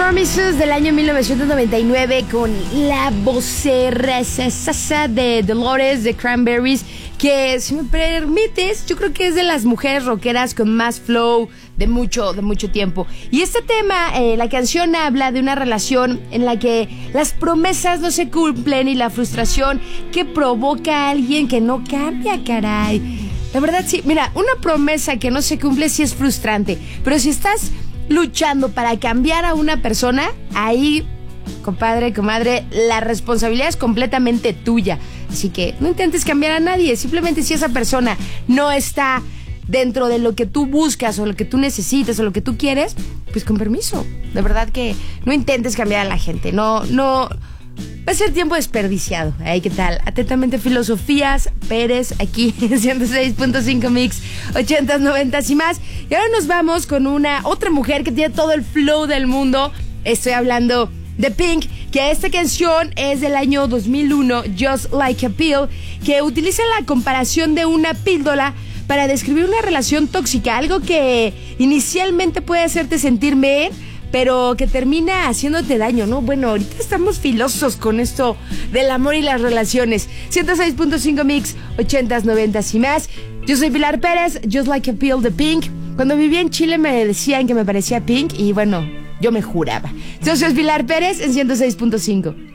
Promises del año 1999 con la vocerra de Dolores de Cranberries, que si me permites, yo creo que es de las mujeres rockeras con más flow de mucho tiempo. Y este tema, la canción habla de una relación en la que las promesas no se cumplen y la frustración que provoca a alguien que no cambia, caray. La verdad sí, mira, una promesa que no se cumple sí es frustrante, pero si estás luchando para cambiar a una persona, ahí, compadre, comadre, la responsabilidad es completamente tuya. Así que no intentes cambiar a nadie. Simplemente si esa persona no está dentro de lo que tú buscas o lo que tú necesitas o lo que tú quieres, pues con permiso. De verdad que no intentes cambiar a la gente. No va a ser tiempo desperdiciado. ¿Qué tal? Atentamente, Filosofías Pérez, aquí en 106.5 Mix, 80s, 90s y más. Y ahora nos vamos con otra mujer que tiene todo el flow del mundo. Estoy hablando de Pink, que esta canción es del año 2001, Just Like a Pill, que utiliza la comparación de una píldora para describir una relación tóxica, algo que inicialmente puede hacerte sentir bien, pero que termina haciéndote daño, ¿no? Bueno, ahorita estamos filosos con esto del amor y las relaciones. 106.5 Mix, 80s, 90s y más. Yo soy Pilar Pérez, Just Like a Pill de Pink. Cuando vivía en Chile me decían que me parecía Pink y bueno, yo me juraba. Yo soy Pilar Pérez en 106.5.